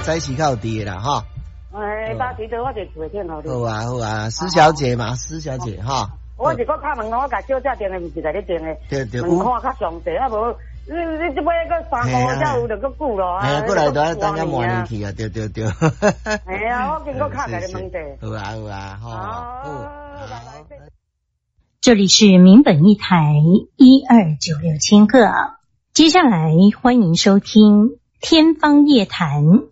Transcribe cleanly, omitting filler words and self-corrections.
早时较有滴啦哈。 早时就我就做天好好啊好啊，施小姐嘛，施小姐哈。 我是搁敲门，我甲小姐订的，毋是甲你订的。 对对。 门看较详细，啊无你这尾个3个才有就搁久咯。 过来都要等下晚年去啊，对对对。 我经过敲甲你问者。 好啊好啊好。 这里是民本一台1296000赫，接下来欢迎收听天方夜谭。